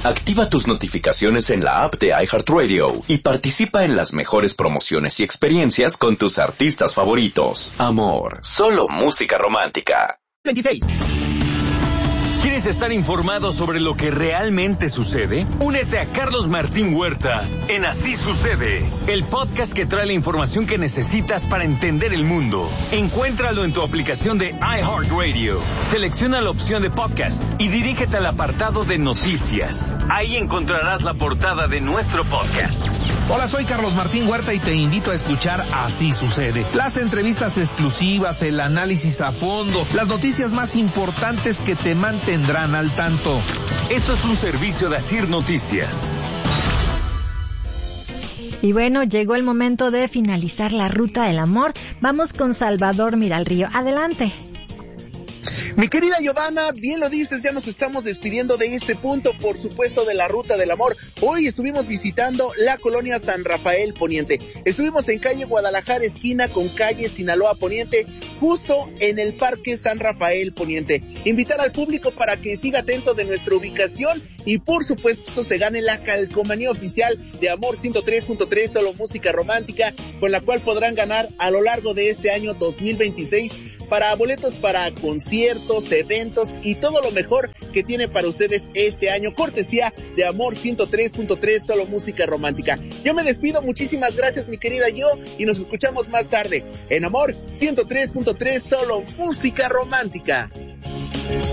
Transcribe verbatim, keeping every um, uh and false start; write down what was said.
Activa tus notificaciones en la app de iHeartRadio y participa en las mejores promociones y experiencias con tus artistas favoritos. Amor, solo música romántica. veintiséis. ¿Quieres estar informado sobre lo que realmente sucede? Únete a Carlos Martín Huerta en Así Sucede, el podcast que trae la información que necesitas para entender el mundo. Encuéntralo en tu aplicación de iHeartRadio. Selecciona la opción de podcast y dirígete al apartado de noticias. Ahí encontrarás la portada de nuestro podcast. Hola, soy Carlos Martín Huerta y te invito a escuchar Así Sucede. Las entrevistas exclusivas, el análisis a fondo, las noticias más importantes que te mantendrán al tanto. Esto es un servicio de Asir Noticias. Y bueno, llegó el momento de finalizar la ruta del amor. Vamos con Salvador Miralrío. Adelante. Mi querida Giovanna, bien lo dices, ya nos estamos despidiendo de este punto, por supuesto, de la Ruta del Amor. Hoy estuvimos visitando la colonia San Rafael Poniente. Estuvimos en calle Guadalajara, esquina con calle Sinaloa Poniente, justo en el Parque San Rafael Poniente. Invitar al público para que siga atento de nuestra ubicación y, por supuesto, se gane la calcomanía oficial de Amor ciento tres punto tres, solo música romántica, con la cual podrán ganar a lo largo de este año dos mil veintiséis para boletos para conciertos, eventos y todo lo mejor que tiene para ustedes este año, cortesía de Amor ciento tres punto tres, solo música romántica. Yo me despido, muchísimas gracias mi querida Yo, y nos escuchamos más tarde en Amor ciento tres punto tres, solo música romántica.